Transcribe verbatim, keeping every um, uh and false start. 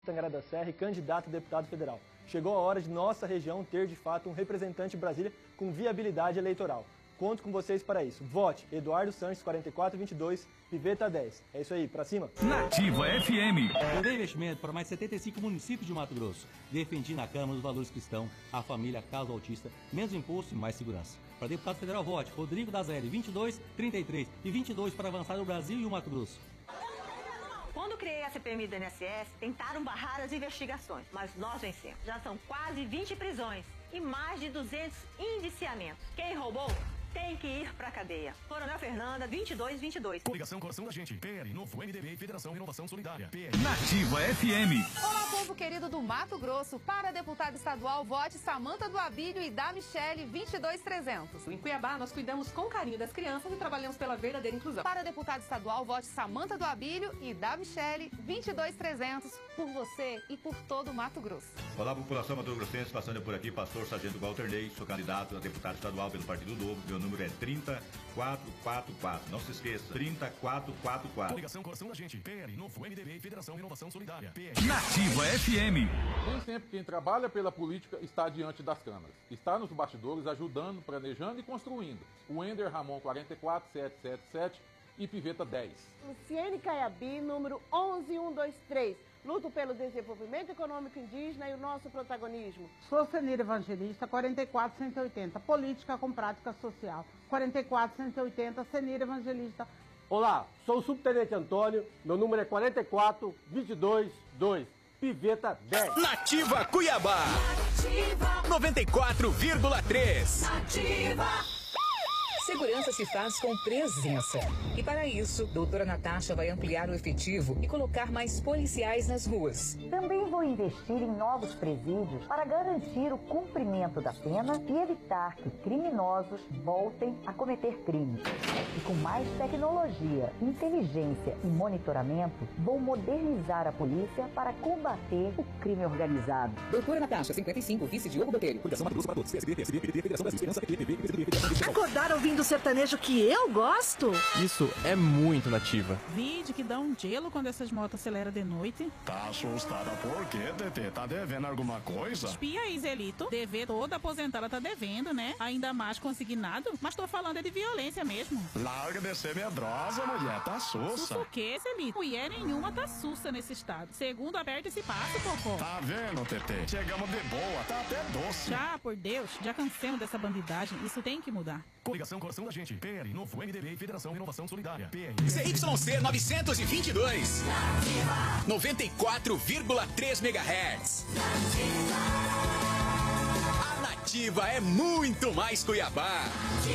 Tangará da Serra e candidato a deputado federal. Chegou a hora de nossa região ter, de fato, um representante em Brasília com viabilidade eleitoral. Conto com vocês para isso. Vote Eduardo Sanches, quarenta e quatro vinte e dois, Piveta dez. É isso aí, pra cima. Nativa F M. Eu dei investimento para mais setenta e cinco municípios de Mato Grosso. Defendi na Câmara os valores cristãos, a família, a causa autista, menos imposto e mais segurança. Para deputado federal, vote Rodrigo Dazelli, vinte e dois, trinta e três e vinte e dois para avançar o Brasil e o Mato Grosso. Quando criei a C P M do I N S S, tentaram barrar as investigações, mas nós vencemos. Já são quase vinte prisões e mais de duzentos indiciamentos. Quem roubou tem que ir pra cadeia. Coronel Fernanda, vinte e dois vinte e dois. Coligação Coração da Gente, P L, Novo M D B e Federação Renovação Solidária. P L. Nativa F M. Olá, povo querido do Mato Grosso. Para deputado estadual, vote Samanta do Abílio e da Michele, vinte e dois trezentos. Em Cuiabá, nós cuidamos com carinho das crianças e trabalhamos pela verdadeira inclusão. Para deputado estadual, vote Samanta do Abílio e da Michele, vinte e dois trezentos, por você e por todo o Mato Grosso. Olá, população mato-grossense, passando por aqui, pastor Sargento Walter Ney, sou candidato a deputado estadual pelo Partido Novo, meu número é trinta, quatrocentos e quarenta e quatro. Não se esqueça, trinta, quatrocentos e quarenta e quatro. Coligação Coração da Gente, P L, Novo M D B e Federação Renovação Solidária. P L. Nativa F M. Nem sempre quem trabalha pela política está diante das câmeras. Está nos bastidores ajudando, planejando e construindo. O Ender Ramon, quarenta e quatro, setecentos e setenta e sete e Piveta dez. Luciene Caiabi, número onze mil cento e vinte e três. Luto pelo desenvolvimento econômico indígena e o nosso protagonismo. Sou Senira Evangelista, quarenta e quatro, cento e oitenta. Política com prática social. quarenta e quatro, cento e oitenta, Senira Evangelista. Olá, sou o Subtenente Antônio, meu número é quarenta e quatro, vinte e dois, dois. Piveta dez. Nativa Cuiabá. Nativa. noventa e quatro vírgula três. Nativa. Segurança se faz com presença. E para isso, doutora Natasha vai ampliar o efetivo e colocar mais policiais nas ruas. Também vou investir em novos presídios para garantir o cumprimento da pena e evitar que criminosos voltem a cometer crimes. E com mais tecnologia, inteligência e monitoramento, vou modernizar a polícia para combater o crime organizado. Doutora Natasha, cinquenta e cinco, vice Diogo Botelho. Coligação Mato Grosso para todos. P S D, P S D, P D T, Federação Brasil, Esperança, P T, P V, P S D, Federação. Acordar ouvindo o sertanejo que eu gosto? Isso é muito nativa. Vídeo que dá um gelo quando essas motos aceleram de noite. Tá assustada por quê, T T? Tá devendo alguma coisa? Espia aí, Zelito. Dever toda aposentada tá devendo, né? Ainda mais consignado. Mas tô falando é de violência mesmo. Larga de ser medrosa, mulher. Tá sussa. Sussa o quê, Zelito? Mulher nenhuma tá sussa nesse estado. Segundo, aperta esse passo, Cocô. Tá vendo, T T? Chegamos de boa. Tá até doce. Já, por Deus. Já cansemos dessa bandidagem. Isso tem que mudar. Coligação Coração da Gente, P L, Novo M D B e Federação Renovação Solidária. P L. Z Y C novecentos e vinte e dois. Nativa. noventa e quatro vírgula três megahertz. Nativa. A Nativa é muito mais Cuiabá.